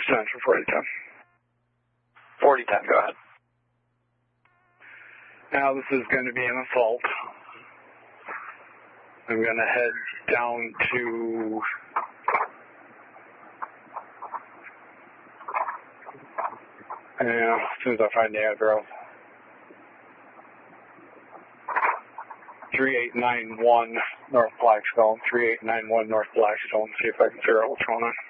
Central 4010. 4010, go ahead. Now this is going to be an assault. I'm going to head down to as soon as I find the address. 3891 North Blackstone, 3891 North Blackstone, see if I can figure out what's going on.